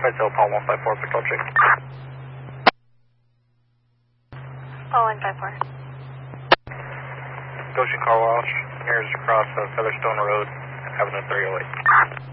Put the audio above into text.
Red Tail Paul 154, patrol check. Paul 154. Goshen Car Wash, nearest across Featherstone Road, Avenue 308.